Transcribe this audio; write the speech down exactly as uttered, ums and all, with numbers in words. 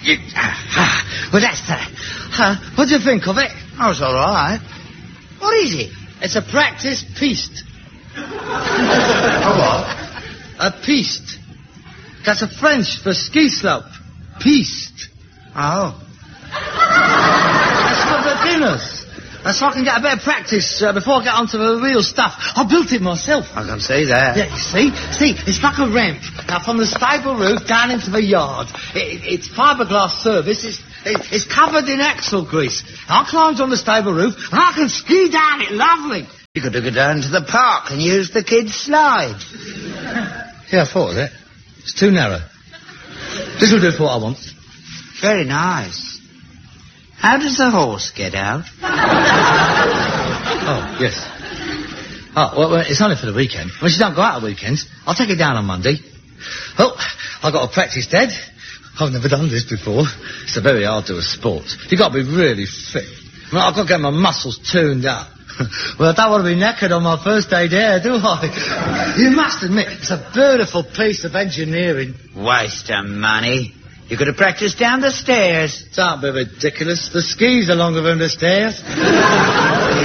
Well, that's that. Uh, what do you think of it? Oh, it's all right. What is it? It's a practice piste. A what? A piste. That's a French for ski slope. Piste. Oh. That's for beginners. That's so I can get a bit of practice uh, before I get onto the real stuff. I built it myself. I can see that. Yeah, you see? See, it's like a ramp. Now, from the stable roof down into the yard. It, it, it's fiberglass service. It's, it, it's covered in axle grease. I climbed on the stable roof, and I can ski down it lovely. You could go down to the park and use the kids' slide. Yeah, I thought of it. It's too narrow. This will do for what I want. Very nice. How does the horse get out? Oh, yes. Oh, well, well, it's only for the weekend. Well, she don't go out on weekends. I'll take it down on Monday. Oh, I've got to practice, Dad. I've never done this before. It's a very arduous sport. You've got to be really fit. I mean, I've got to get my muscles tuned up. Well, I don't want to be knackered on my first day there, do I? You must admit, it's a beautiful piece of engineering. Waste of money. You could have practiced down the stairs. Don't be ridiculous. The skis are longer than the stairs.